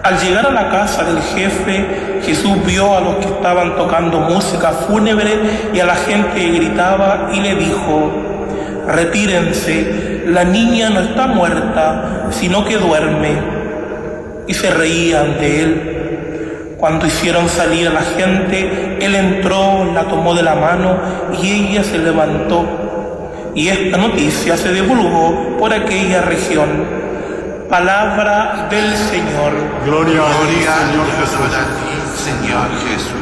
Al llegar a la casa del jefe, Jesús vio a los que estaban tocando música fúnebre y a la gente que gritaba y le dijo: retírense, la niña no está muerta, sino que duerme. Y se reían de él. Cuando hicieron salir a la gente, él entró, la tomó de la mano y ella se levantó. Y esta noticia se divulgó por aquella región. Palabra del Señor. Gloria a ti, Señor Jesús.